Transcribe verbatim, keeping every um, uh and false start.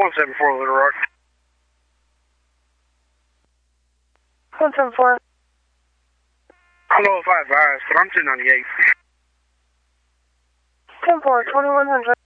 one seven four Little Rock. one seven four. Hello, five eyes, but I'm two ninety-eight. ten four, twenty-one hundred.